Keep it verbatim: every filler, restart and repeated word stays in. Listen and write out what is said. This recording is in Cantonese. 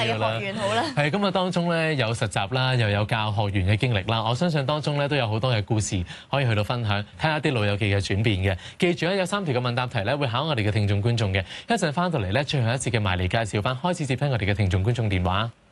嘅學員好啦。 係咁啊，當中咧有實習啦，又有教學員嘅經歷啦。我相信當中咧都有好多嘅故事可以去到分享，睇下啲老友記嘅轉變嘅。記住咧，有三條嘅問答題咧會考我哋嘅聽眾觀眾嘅。一陣翻到嚟咧，最後一節嘅埋嚟介紹翻，開始接聽我哋嘅聽眾觀眾電話。